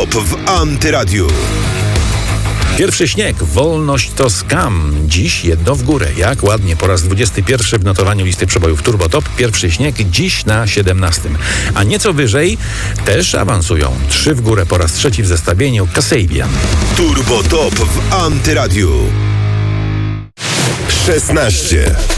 Top w Antyradiu. Pierwszy śnieg, wolność to skam. Dziś jedno w górę. Jak ładnie, po raz 21 w notowaniu listy przebojów Turbo Top. Pierwszy śnieg dziś na 17. A nieco wyżej też awansują. 3 w górę po raz trzeci w zestawieniu Kasabian. Turbo Top w Antyradiu. 16.